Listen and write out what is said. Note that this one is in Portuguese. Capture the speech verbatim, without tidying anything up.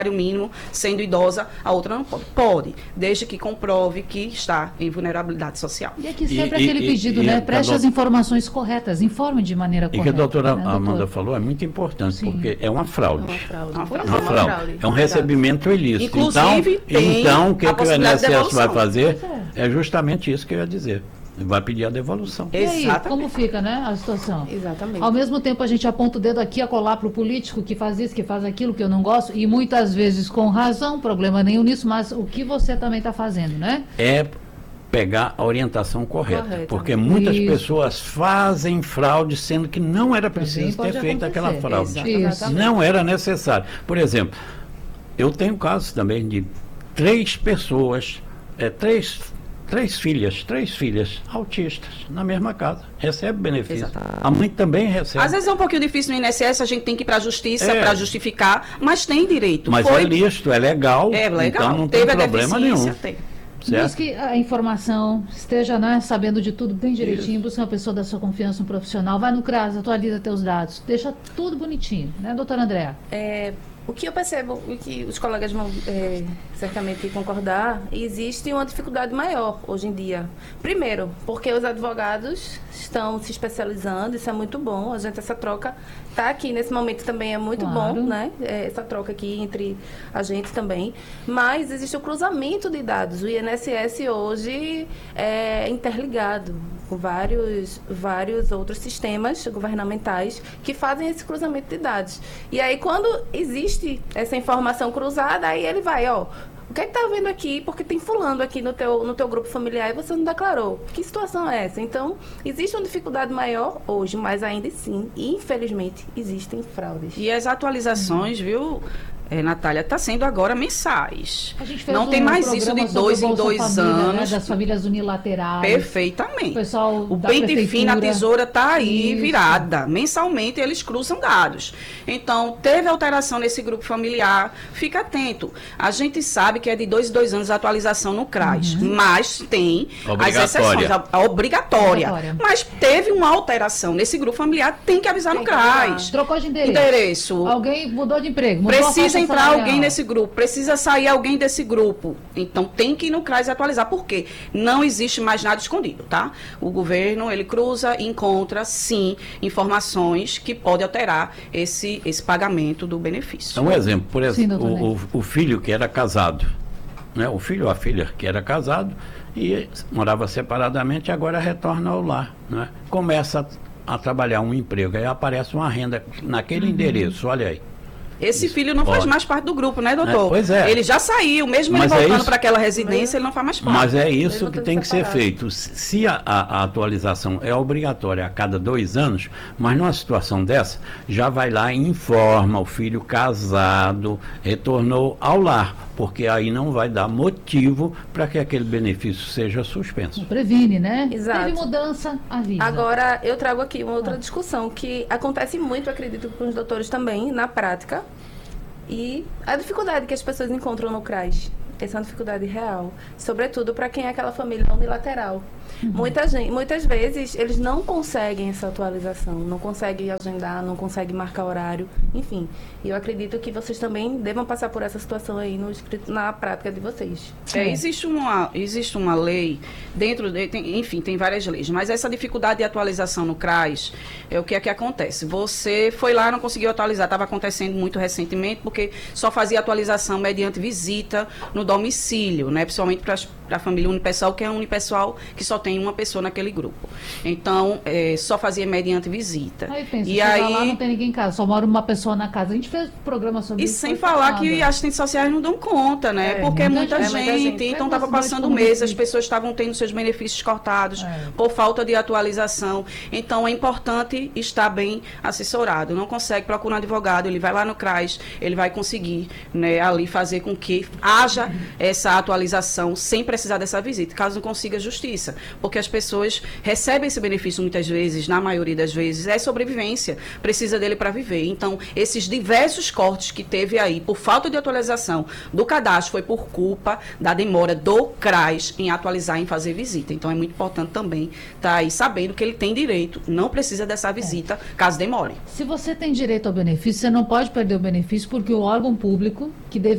mínimo, sendo idosa, a outra não pode. Pode, desde que comprove que está em vulnerabilidade social. E aqui sempre E- aquele e- pedido, e- né? e- Preste a as doutora- informações corretas, informe de maneira E correta. que a doutora né, Amanda doutor? falou é muito importante, Sim. porque é uma fraude. É uma fraude. Uma Pois É uma fraude. É um recebimento ilícito. Inclusive, então, tem então, o que, a que o possibilidade de I N S S vai devolução. fazer Pois é justamente isso que eu ia dizer. Vai pedir a devolução. E aí, Exatamente. como fica, né, a situação? Exatamente. Ao mesmo tempo, a gente aponta o dedo aqui a colar para o político que faz isso, que faz aquilo, que eu não gosto, e muitas vezes com razão, problema nenhum nisso, mas o que você também está fazendo, né? É pegar a orientação correta, Correta. porque muitas Isso. pessoas fazem fraude, sendo que não era preciso pode ter feito aquela acontecer. fraude. Isso. Não era necessário. Por exemplo, eu tenho casos também de três pessoas, é, três, três filhas, três filhas autistas na mesma casa, recebe benefício. Exato. A mãe também recebe. Às vezes é um pouquinho difícil no I N S S, a gente tem que ir para a justiça É. para justificar, mas tem direito. Mas Foi... é lícito, é legal, É legal. então não Teve tem a problema deficiência, nenhum. tem. Certo? Busque a informação, esteja, né, sabendo de tudo bem direitinho, busque uma pessoa da sua confiança, um profissional, vai no CRAS, atualiza teus dados, deixa tudo bonitinho, né, doutora Andréa? É, o que eu percebo, o que os colegas vão é, certamente concordar, existe uma dificuldade maior hoje em dia. Primeiro, porque os advogados estão se especializando, isso é muito bom, a gente, essa troca está aqui nesse momento também é muito Claro. bom, né? É, essa troca aqui entre a gente também. Mas existe o cruzamento de dados. O I N S S hoje é interligado com vários, vários outros sistemas governamentais que fazem esse cruzamento de dados. E aí, quando existe essa informação cruzada, aí ele vai, ó, o que é que tá vendo aqui? Porque tem fulano aqui no teu, no teu grupo familiar e você não declarou. Que situação é essa? Então, existe uma dificuldade maior hoje, mas ainda assim, infelizmente, existem fraudes. E as atualizações, viu, é, Natália, está sendo agora mensais. A gente fez Não um tem mais isso programa de dois sobre o em Bolsa dois Família, anos. né, das famílias unilaterais. Perfeitamente. O pessoal O da pente fino, a prefeitura. tesoura está aí Isso. virada. Mensalmente eles cruzam dados. Então, teve alteração nesse grupo familiar, fica atento. A gente sabe que é de dois em dois anos a atualização no CRAS, Uhum. mas tem as Obrigatória. exceções, a, a obrigatória. Obrigatória. Mas teve uma alteração nesse grupo familiar, tem que avisar Tem no que avisar. CRAS. Trocou de endereço. Endereço. Alguém mudou de emprego. Mudou a Precisa faixa entrar salarial. alguém nesse grupo, precisa sair alguém desse grupo. Então tem que ir no CRAS e atualizar. Por quê? Não existe mais nada escondido, tá? O governo, ele cruza e encontra, sim, informações que podem alterar esse, esse pagamento do benefício. Então, um exemplo, por Sim, exemplo, doutor o, o, o filho que era casado, né? O filho ou a filha que era casado e morava separadamente, agora retorna ao lar, né? Começa a, a trabalhar um emprego, aí aparece uma renda naquele Uhum. endereço, olha aí. Esse Isso filho não faz pode. mais parte do grupo, né, doutor? É, pois é. Ele já saiu, mesmo ele Mas é voltando isso- para aquela residência, ele não faz mais parte. Mas é isso Mesmo que tudo tem que ser separado. feito. Se a, a- a atualização é obrigatória a cada dois anos, mas numa situação dessa, já vai lá e informa o filho casado, retornou ao lar, porque aí não vai dar motivo para que aquele benefício seja suspenso. Previne, né? Exato. Teve mudança, avisa. Agora, eu trago aqui uma outra discussão que acontece muito, acredito, com os doutores também, na prática. E a dificuldade que as pessoas encontram no CRAS. Essa é uma dificuldade real. Sobretudo para quem é aquela família unilateral. Muita gente, muitas vezes eles não conseguem essa atualização, não conseguem agendar, não conseguem marcar horário, enfim. E eu acredito que vocês também devam passar por essa situação aí no, escrito- na prática de vocês. É, existe, uma, existe uma lei, dentro de, tem- enfim, tem várias leis, mas essa dificuldade de atualização no CRAS é o que é que acontece. Você foi lá, não conseguiu atualizar, estava acontecendo muito recentemente, porque só fazia atualização mediante visita no domicílio, né? Principalmente para a família unipessoal, que é um unipessoal que só tem uma pessoa naquele grupo. Então, é, só fazia mediante visita. Aí pensa, e chega aí, lá, não tem ninguém em casa, só mora uma pessoa na casa. A gente fez um programa sobre E isso. sem foi falar falado. que assistentes sociais não dão conta, né? É, Porque é muita muita, gente. gente, É muita gente. então É estava uma passando cidade meses, como as pessoas estavam tendo seus benefícios cortados É. por falta de atualização. Então é importante estar bem assessorado. Não consegue, procura um advogado, ele vai lá no CRAS, ele vai conseguir, né, ali fazer com que haja essa atualização sem precisar dessa visita, caso não consiga justiça. Porque as pessoas recebem esse benefício muitas vezes, na maioria das vezes, é sobrevivência, precisa dele para viver. Então, esses diversos cortes que teve aí por falta de atualização do cadastro foi por culpa da demora do CRAS em atualizar, em fazer visita. Então, é muito importante também estar aí sabendo que ele tem direito, não precisa dessa visita, caso demore. Se você tem direito ao benefício, você não pode perder o benefício, porque o órgão público que deve